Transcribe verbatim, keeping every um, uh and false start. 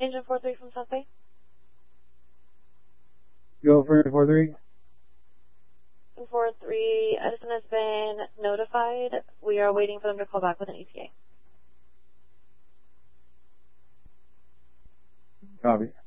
Engine four three from South Bay. Go for four three. four three, Edison has been notified. We are waiting for them to call back with an E T A. Copy.